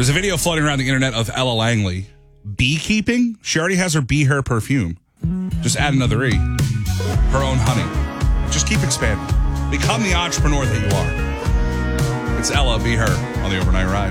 There's a video floating around the internet of Ella Langley beekeeping. She already has her Be Her perfume. Just add another E. Her own honey. Just keep expanding. Become the entrepreneur that you are. It's Ella, Be Her on the Overnight Ride.